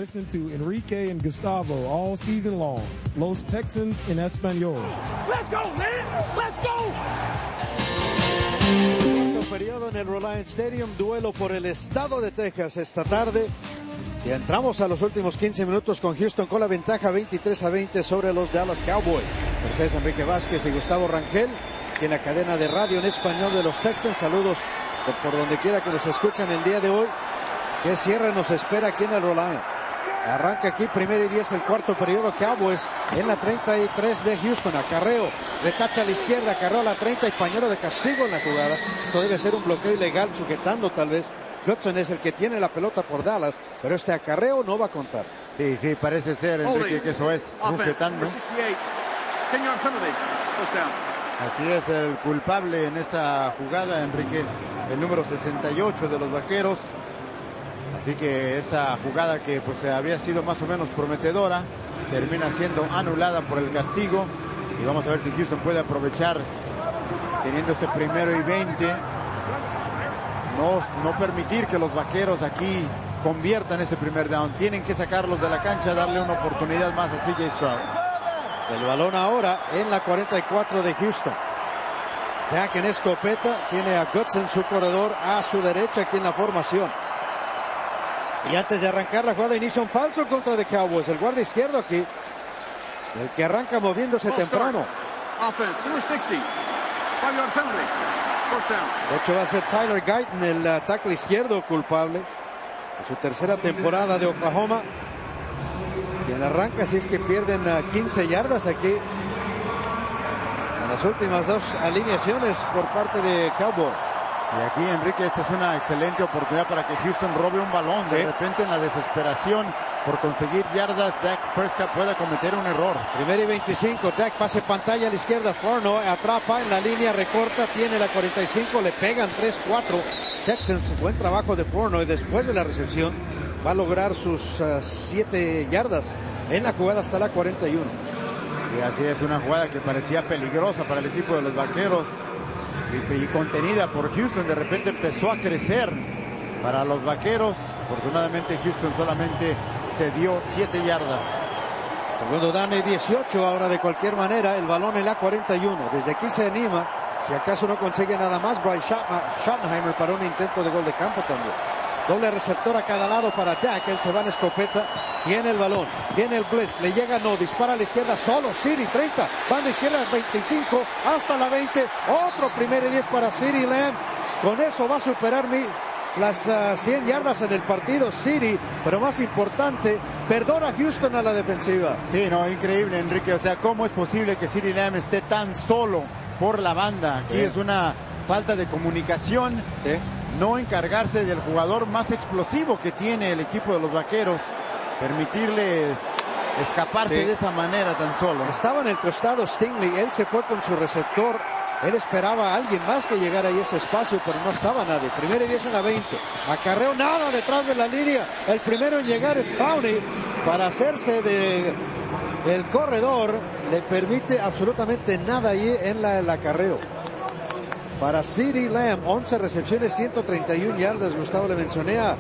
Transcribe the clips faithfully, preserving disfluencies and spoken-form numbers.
Listen to Enrique and Gustavo all season long. Los Texans en español. Let's go, man. Let's go. Periodo en el Reliant Stadium, duelo por el estado de Texas esta tarde. Y entramos a los últimos quince minutos con Houston con la ventaja veintitrés a veinte sobre los Dallas Cowboys. Ustedes Enrique Vázquez y Gustavo Rangel, en la cadena de radio en español de los Texans. Saludos por donde quiera que nos escuchan el día de hoy. ¿Qué cierre nos espera aquí en el Reliant? Arranca aquí primero y diez el cuarto periodo. Cowboys en la treinta y tres de Houston. Acarreo, retacha a la izquierda, acarreo a la treinta y pañuelo de castigo en la jugada. Esto debe ser un bloqueo ilegal, sujetando tal vez. Goodson es el que tiene la pelota por Dallas, pero este acarreo no va a contar. Sí, sí, parece ser, Enrique, que eso es, sujetando. Así es, el culpable en esa jugada, Enrique, el número sesenta y ocho de los Vaqueros. Así que esa jugada que pues había sido más o menos prometedora termina siendo anulada por el castigo. Y vamos a ver si Houston puede aprovechar, teniendo este primero y veinte. No, no permitir que los Vaqueros aquí conviertan ese primer down. Tienen que sacarlos de la cancha, darle una oportunidad más a C J Stroud. El balón ahora en la cuarenta y cuatro de Houston. Dak en escopeta, tiene a Goodson, su corredor, a su derecha aquí en la formación. Y antes de arrancar la jugada inicia un falso contra de Cowboys. El guardia izquierdo aquí, el que arranca moviéndose temprano. De hecho va a ser Tyler Guyton, el uh, tackle izquierdo culpable. En su tercera temporada de Oklahoma. Quien arranca, si es que pierden uh, quince yardas aquí. En las últimas dos alineaciones por parte de Cowboys. Y aquí, Enrique, esta es una excelente oportunidad para que Houston robe un balón. De sí. repente, en la desesperación por conseguir yardas, Dak Prescott pueda cometer un error. Primero y veinticinco, Dak pase pantalla a la izquierda, Forno atrapa en la línea, recorta, tiene la cuarenta y cinco, le pegan tres cuatro. Texans, buen trabajo de Forno, y después de la recepción va a lograr sus siete uh, yardas en la jugada hasta la cuarenta y uno. Y así es, una jugada que parecía peligrosa para el equipo de los Vaqueros. Y, y contenida por Houston, de repente empezó a crecer para los Vaqueros. Afortunadamente Houston solamente se dio siete yardas. Segundo down y dieciocho, ahora de cualquier manera el balón en la cuarenta y uno. Desde aquí se anima, si acaso no consigue nada más, Bryce Schottenheimer para un intento de gol de campo también. Doble receptor a cada lado para Dak, él se va en escopeta, tiene el balón, viene el blitz, le llega, no, dispara a la izquierda, solo, City, treinta, banda izquierda, veinticinco, hasta la veinte, otro primer y diez para CeeDee Lamb, con eso va a superar mi, las uh, cien yardas en el partido, City, pero más importante, perdona Houston a la defensiva. Sí, no, increíble, Enrique, o sea, ¿cómo es posible que CeeDee Lamb esté tan solo por la banda? Aquí sí. Es una falta de comunicación. Sí. No encargarse del jugador más explosivo que tiene el equipo de los Vaqueros, permitirle escaparse sí. de esa manera tan solo. Estaba en el costado Stingley, él se fue con su receptor, él esperaba a alguien más que llegara ahí a ese espacio, pero no estaba nadie. Primero y diez en la veinte, acarreo, nada detrás de la línea, el primero en llegar es Clowney para hacerse de el corredor, le permite absolutamente nada ahí en la, el acarreo. Para CeeDee Lamb, once recepciones, ciento treinta y una yardas. Gustavo, le mencioné a,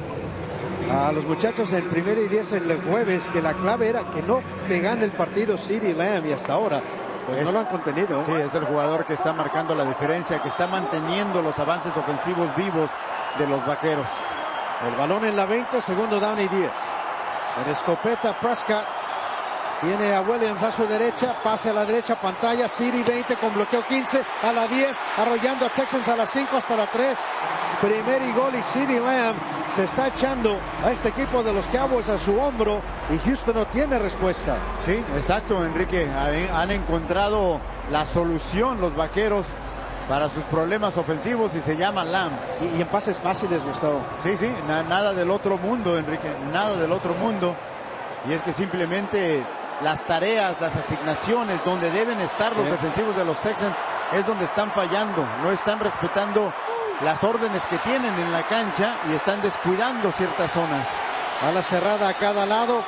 a los muchachos en primera y diez el jueves que la clave era que no te gane el partido CeeDee Lamb, y hasta ahora pues es, no lo han contenido. ¿eh? Sí, es el jugador que está marcando la diferencia, que está manteniendo los avances ofensivos vivos de los Vaqueros. El balón en la veinte, segundo down y diez. En escopeta Prescott. Tiene a Williams a su derecha, pase a la derecha, pantalla, City veinte con bloqueo quince, a la diez, arrollando a Texans a la cinco hasta la tres. Primer y gol, y CeeDee Lamb se está echando a este equipo de los Cowboys a su hombro, y Houston no tiene respuesta. Sí, exacto, Enrique, han encontrado la solución los Vaqueros para sus problemas ofensivos y se llama Lamb. Y, y en pases fáciles, Gustavo. Sí, sí, na, nada del otro mundo, Enrique, nada del otro mundo. Y es que simplemente las tareas, las asignaciones donde deben estar los sí. defensivos de los Texans es donde están fallando, no están respetando las órdenes que tienen en la cancha y están descuidando ciertas zonas. A la cerrada a cada lado,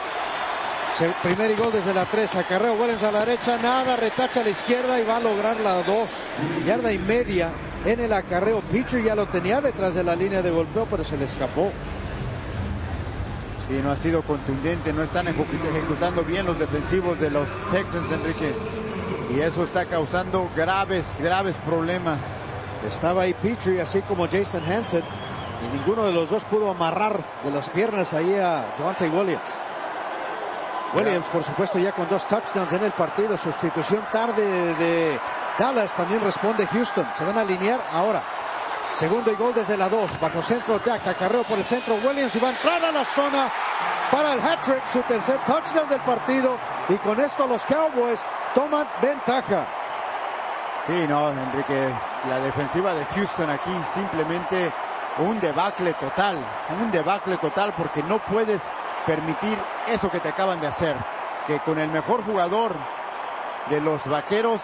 primer y gol desde la tres, acarreo Williams a la derecha, nada, retacha a la izquierda y va a lograr la dos, yarda y media en el acarreo. Pichu ya lo tenía detrás de la línea de golpeo, pero se le escapó. y no ha sido contundente, no están ejecutando bien los defensivos de los Texans, Enrique, y eso está causando graves, graves problemas. Estaba ahí Petrie, así como Jason Hansen, y ninguno de los dos pudo amarrar de las piernas ahí a Javonte Williams. Williams, por supuesto, ya con dos touchdowns en el partido. Sustitución tarde de, de Dallas, también responde Houston. Se van a alinear ahora. Segundo y gol desde la dos, bajo centro, Dak, acarreo por el centro, Williams, y va a entrar a la zona para el hat-trick, su tercer touchdown del partido, y con esto los Cowboys toman ventaja. Sí, no, Enrique, la defensiva de Houston aquí simplemente un debacle total, un debacle total, porque no puedes permitir eso que te acaban de hacer, que con el mejor jugador de los Vaqueros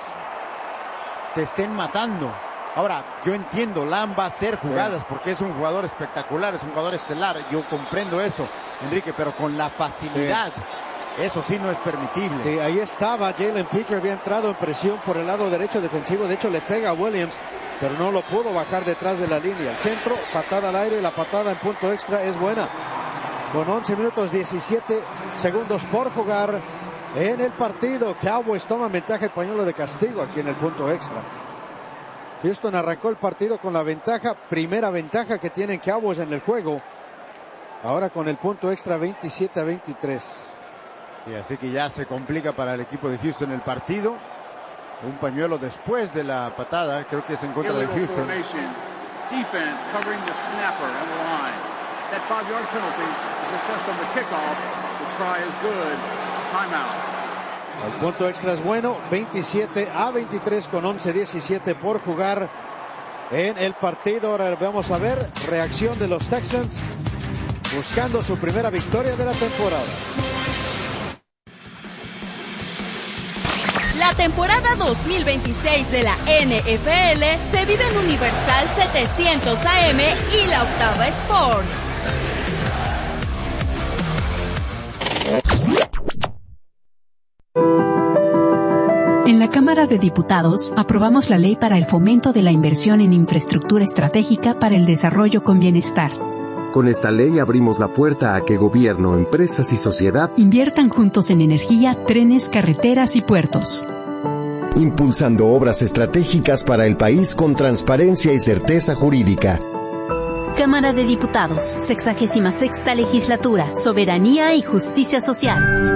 te estén matando. Ahora, yo entiendo, Lamb va a hacer jugadas porque es un jugador espectacular, es un jugador estelar, yo comprendo eso, Enrique, pero con la facilidad, sí. Eso sí no es permitible. Sí, ahí estaba, Jalen Petrie había entrado en presión por el lado derecho defensivo, de hecho le pega a Williams, pero no lo pudo bajar detrás de la línea. El centro, patada al aire, y la patada en punto extra es buena. Con once minutos diecisiete segundos por jugar en el partido, Cowboys toman ventaja, el pañuelo de castigo aquí en el punto extra. Houston arrancó el partido con la ventaja, primera ventaja que tienen Cowboys en el juego. Ahora con el punto extra veintisiete a veintitrés. Y así que ya se complica para el equipo de Houston el partido. Un pañuelo después de la patada, creo que es en contra de Houston. Defense covering the snapper on the line. That five-yard penalty is assessed on the kickoff. The try is good. Timeout. El punto extra es bueno, veintisiete a veintitrés con once diecisiete por jugar en el partido. Ahora vamos a ver reacción de los Texans buscando su primera victoria de la temporada. La temporada dos mil veintiséis de la N F L se vive en Universal setecientos A M y la Octava Sports. En la Cámara de Diputados aprobamos la ley para el fomento de la inversión en infraestructura estratégica para el desarrollo con bienestar. Con esta ley abrimos la puerta a que gobierno, empresas y sociedad inviertan juntos en energía, trenes, carreteras y puertos, impulsando obras estratégicas para el país con transparencia y certeza jurídica. Cámara de Diputados, sexagésima sexta legislatura, soberanía y justicia social.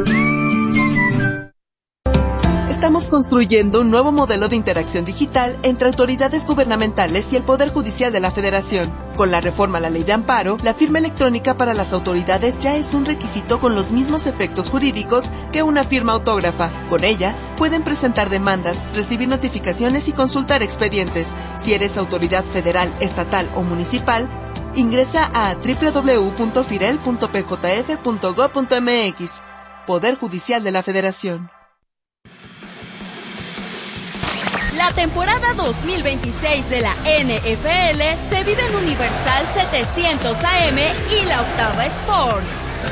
Estamos construyendo un nuevo modelo de interacción digital entre autoridades gubernamentales y el Poder Judicial de la Federación. Con la reforma a la Ley de Amparo, la firma electrónica para las autoridades ya es un requisito con los mismos efectos jurídicos que una firma autógrafa. Con ella, pueden presentar demandas, recibir notificaciones y consultar expedientes. Si eres autoridad federal, estatal o municipal, ingresa a doble u doble u doble u punto firel punto p j f punto gob punto m x. Poder Judicial de la Federación. La temporada dos mil veintiséis de la N F L se vive en Universal setecientos A M y la Octava Sports.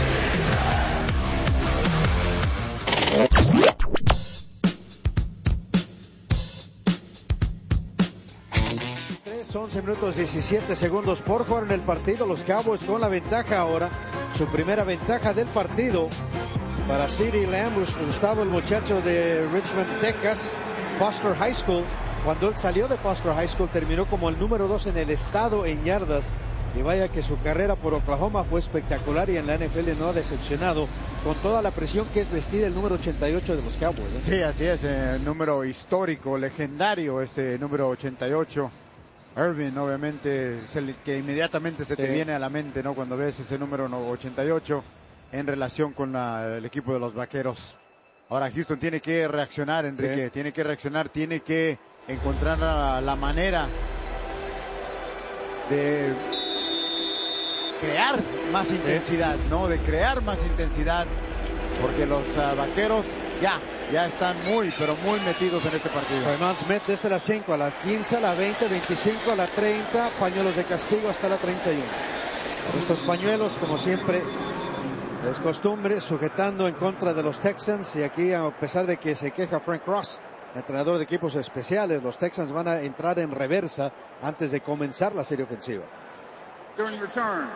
once minutos diecisiete segundos por jugar en el partido. Los Cowboys con la ventaja ahora. Su primera ventaja del partido para CeeDee Lamb. Gustavo, el muchacho de Richmond, Texas, Foster High School. Cuando él salió de Foster High School terminó como el número dos en el estado en yardas. Y vaya que su carrera por Oklahoma fue espectacular y en la N F L no ha decepcionado con toda la presión que es vestir el número ochenta y ocho de los Cowboys, ¿eh? Sí, así es, eh, número histórico, legendario ese número ochenta y ocho. Irvin, obviamente, es el que inmediatamente se te sí. viene a la mente, ¿no? Cuando ves ese número ochenta y ocho en relación con la, el equipo de los Vaqueros. Ahora Houston tiene que reaccionar, Enrique, sí. tiene que reaccionar, tiene que encontrar la, la manera de crear más sí. intensidad, ¿no? De crear más intensidad, porque los uh, Vaqueros ya, ya están muy, pero muy metidos en este partido. Raymond Smith desde la cinco a la quince, a la veinte, veinticinco, a la treinta, pañuelos de castigo hasta la treinta y uno. Estos pañuelos, como siempre, es costumbre, sujetando en contra de los Texans, y aquí, a pesar de que se queja Frank Ross, entrenador de equipos especiales, los Texans van a entrar en reversa antes de comenzar la serie ofensiva. During return,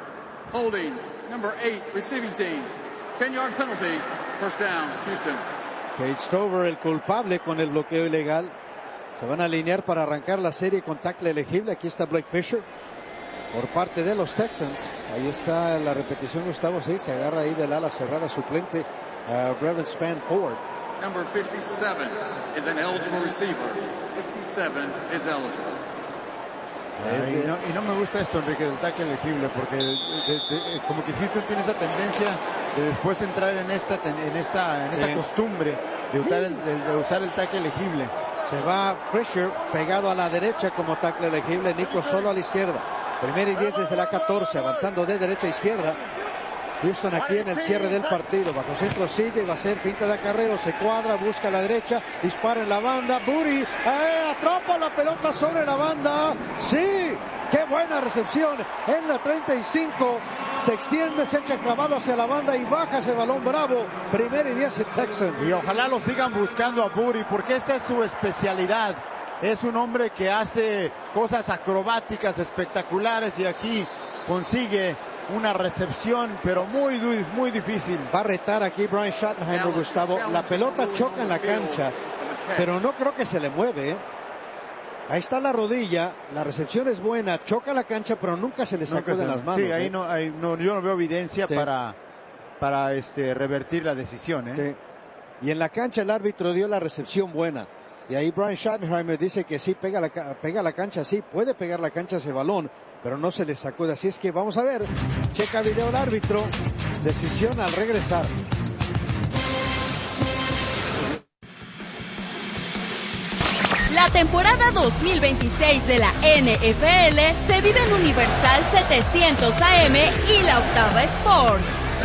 Holding, number eight, receiving team. ten-yard penalty, first down, Houston. Paige Stover, el culpable con el bloqueo ilegal. Se van a alinear para arrancar la serie con tackle elegible. Aquí está Blake Fisher por parte de los Texans. Ahí está la repetición, Gustavo. Sí, se agarra ahí del ala cerrada suplente a uh, Brevin Span Ford. Number fifty-seven is an eligible receiver. fifty-seven is eligible. Ah, y, no, y no me gusta esto, Enrique, del tackle elegible, porque de, de, de, como que Houston tiene esa tendencia de después entrar en esta en esta en esta sí. costumbre de usar el, de, de usar el tackle elegible. Se va Fisher pegado a la derecha como tackle elegible, Nico solo a la izquierda. Primera y diez desde la catorce, avanzando de derecha a izquierda. Houston aquí en el cierre del partido. Bajo centro sigue, va a ser finta de acarreo, se cuadra, busca a la derecha, dispara en la banda. Booty, eh, atrapa la pelota sobre la banda. Sí, qué buena recepción en la treinta y cinco. Se extiende, se echa clavado hacia la banda y baja ese balón bravo. Primera y diez Texans. Y ojalá lo sigan buscando a Booty, porque esta es su especialidad. Es un hombre que hace cosas acrobáticas espectaculares y aquí consigue una recepción, pero muy, muy difícil. Va a retar aquí Brian Schottenheimer, Gustavo. La pelota choca en la cancha, pero no creo que se le mueve, ¿eh? Ahí está la rodilla, la recepción es buena, choca la cancha, pero nunca se le sacó de las manos. Sí, ahí, ¿eh? no, ahí no, yo no veo evidencia sí. para, para este, revertir la decisión, ¿eh? Sí. Y en la cancha el árbitro dio la recepción buena. Y ahí Brian Schottenheimer dice que sí, pega la, pega la cancha, sí, puede pegar la cancha ese balón, pero no se le sacude. Así es que vamos a ver, checa video el árbitro, decisión al regresar. La temporada dos mil veintiséis de la N F L se vive en Universal setecientos A M y la Octava Sports.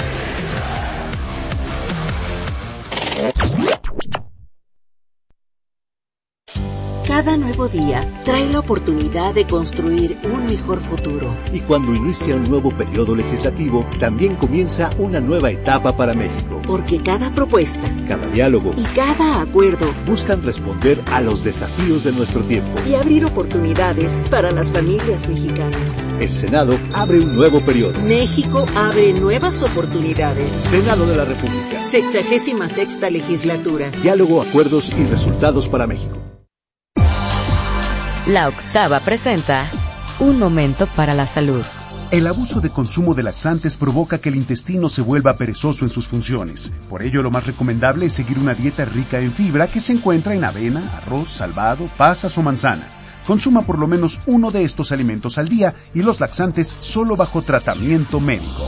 Cada nuevo día trae la oportunidad de construir un mejor futuro. Y cuando inicia un nuevo periodo legislativo, también comienza una nueva etapa para México. Porque cada propuesta, cada diálogo y cada acuerdo buscan responder a los desafíos de nuestro tiempo y abrir oportunidades para las familias mexicanas. El Senado abre un nuevo periodo. México abre nuevas oportunidades. Senado de la República. Sexagésima sexta legislatura. Diálogo, acuerdos y resultados para México. La Octava presenta Un momento para la salud. El abuso de consumo de laxantes provoca que el intestino se vuelva perezoso en sus funciones. Por ello, lo más recomendable es seguir una dieta rica en fibra que se encuentra en avena, arroz, salvado, pasas o manzana. Consuma por lo menos uno de estos alimentos al día y los laxantes solo bajo tratamiento médico.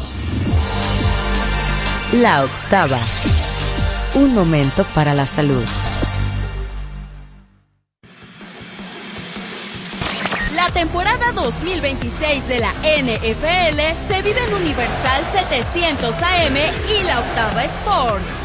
La Octava. Un momento para la salud. La temporada dos mil veintiséis de la N F L se vive en Universal setecientos A M y la Octava Sports.